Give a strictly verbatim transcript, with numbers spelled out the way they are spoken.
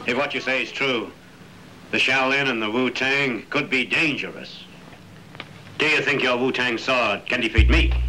If what you say is true, the Shaolin and the Wu-Tang could be dangerous. Do you think your Wu-Tang sword can defeat me?